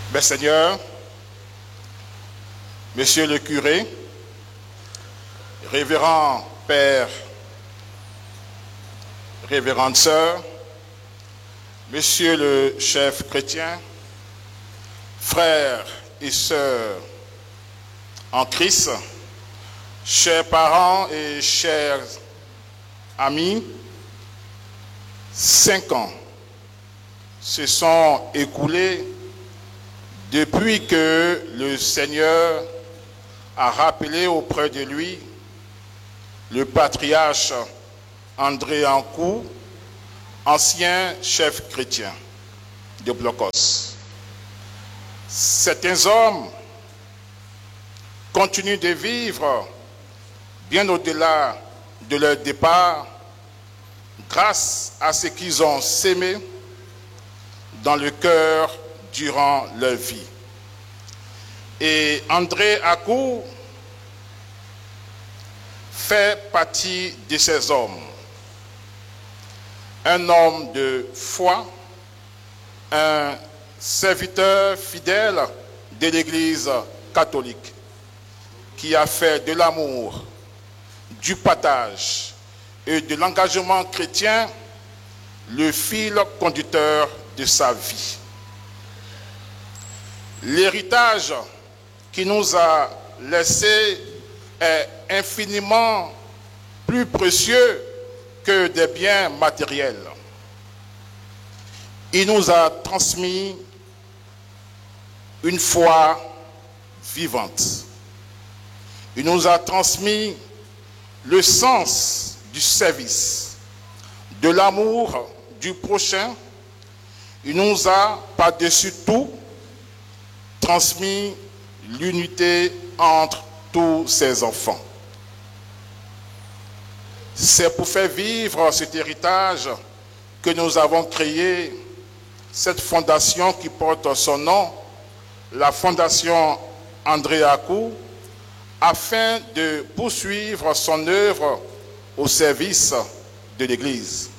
Mes seigneurs, Monsieur le curé, révérend père, révérende sœur, Monsieur le chef chrétien, frères et sœurs en Christ, chers parents et chers amis, 5 ans se sont écoulés depuis que le Seigneur a rappelé auprès de lui le patriarche André Ankou, ancien chef chrétien de Blocos. Certains hommes continuent de vivre bien au-delà de leur départ grâce à ce qu'ils ont sémé dans le cœur durant leur vie. Et André Ankou fait partie de ces hommes. Un homme de foi, un serviteur fidèle de l'Église catholique qui a fait de l'amour, du partage et de l'engagement chrétien le fil conducteur de sa vie. L'héritage qu'il nous a laissé est infiniment plus précieux que des biens matériels. Il nous a transmis une foi vivante. Il nous a transmis le sens du service, de l'amour du prochain. Il nous a, par-dessus tout, transmis l'unité entre tous ses enfants. C'est pour faire vivre cet héritage que nous avons créé cette fondation qui porte son nom, la Fondation André Ankou, afin de poursuivre son œuvre au service de l'Église.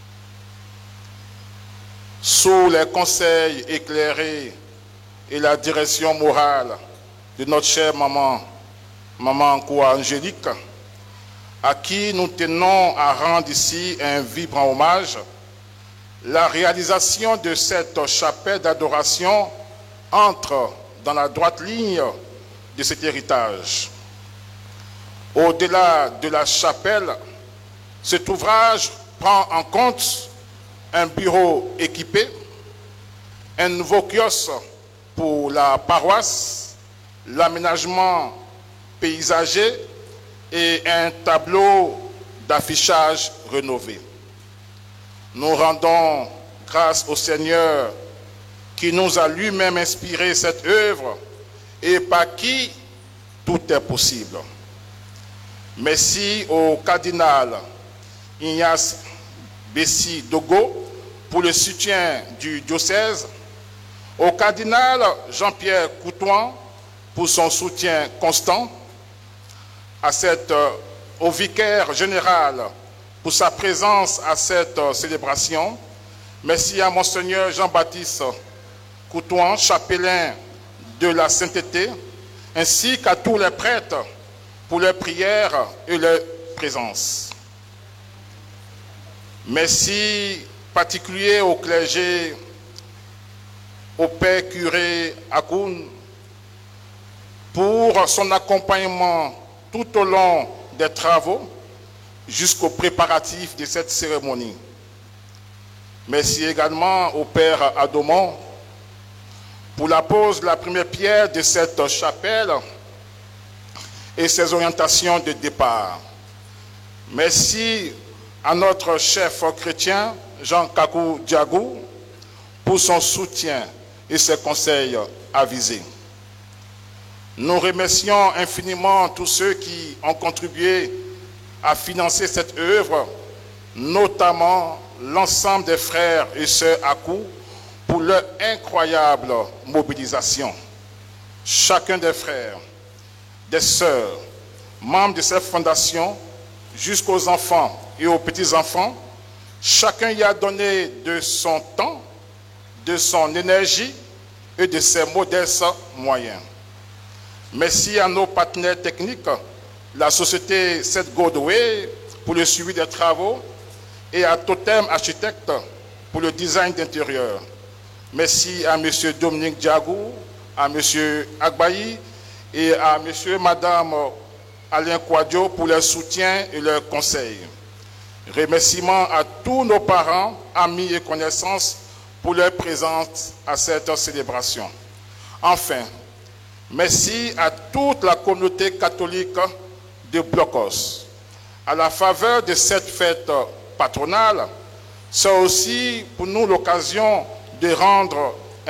Sous les conseils éclairés et la direction morale de notre chère maman Ankou Angélique, à qui nous tenons à rendre ici un vibrant hommage, la réalisation de cette chapelle d'adoration entre dans la droite ligne de cet héritage. Au-delà de la chapelle, cet ouvrage prend en compte un bureau équipé, un nouveau kiosque pour la paroisse, l'aménagement paysager et un tableau d'affichage rénové. Nous rendons grâce au Seigneur qui nous a lui-même inspiré cette œuvre et par qui tout est possible. Merci au cardinal Ignace Bessi Dogo pour le soutien du diocèse, au cardinal Jean-Pierre Coutouan pour son soutien constant, au vicaire général pour sa présence à cette célébration. Merci à Monseigneur Jean-Baptiste Coutouan, chapelain de la sainteté, ainsi qu'à tous les prêtres pour leurs prières et leur présence. Merci particulier au clergé, au père curé Akoun, pour son accompagnement tout au long des travaux jusqu'aux préparatifs de cette cérémonie. Merci également au père Adomon pour la pose de la première pierre de cette chapelle et ses orientations de départ. Merci à notre chef chrétien, Jean Kakou Diagou, pour son soutien et ses conseils avisés. Nous remercions infiniment tous ceux qui ont contribué à financer cette œuvre, notamment l'ensemble des frères et sœurs Ankou pour leur incroyable mobilisation. Chacun des frères, des sœurs, membres de cette fondation, jusqu'aux enfants et aux petits-enfants, chacun y a donné de son temps, de son énergie et de ses modestes moyens. Merci à nos partenaires techniques, la société Seth Godway pour le suivi des travaux et à Totem Architecte pour le design d'intérieur. Merci à M. Dominique Diagou, à M. Agbayi et à M. et Mme Alain Kouadio pour leur soutien et leurs conseils. Remerciements à tous nos parents, amis et connaissances pour leur présence à cette célébration. Enfin, merci à toute la communauté catholique de Blocos. À la faveur de cette fête patronale, c'est aussi pour nous l'occasion de rendre